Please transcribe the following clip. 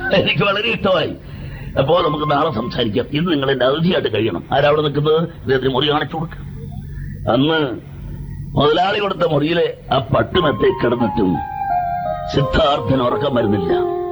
എനിക്ക് വളരെ ഇഷ്ടമായി. അപ്പോ നമുക്ക് നാളെ സംസാരിക്കാം. ഇത് നിങ്ങൾ എന്റെ അതിഥിയായിട്ട് കഴിയണം. ആരവിടെ നിൽക്കുന്നത്? ഇദ്ദേഹത്തിന് മുറി കാണിച്ചു കൊടുക്കുക. അന്ന് മുതലാളി കൊടുത്ത മുറിയിലെ ആ പട്ടുമെത്തെ കിടന്നിട്ടും സിദ്ധാർത്ഥന് ഉറക്കം വരുന്നില്ല.